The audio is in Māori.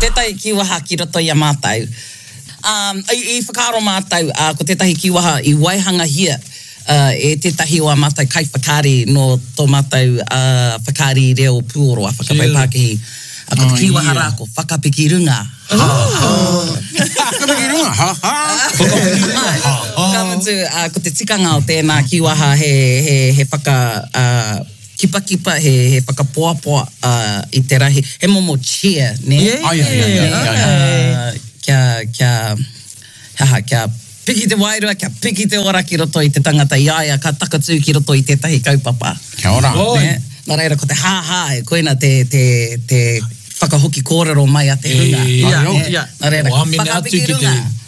tētai kiwaha ki roto i a mātou. I whakaaro mātou, ko tētahi kiwaha i Waihanga hia, e tētahi o a mātou kai whakaari no tō mātou whakaari reo puoroa, whakapau Pākehī. Ko te kiwaha rā ko whakapiki runga. Whakapiki runga, ko te tikanga o tēnā kiwaha he whaka... kipa, he whakapoapoa i te rahi. He momo cheer, ne? Kia piki te wairua, kia piki te ora ki roto i te tangata iaia, ka takatū ki roto i tētahi kaupapa. Kia ora. Nā reira, ko te hā, koina te whakahoki kōrero mai a te runga. Nā reira, whakapiki runga.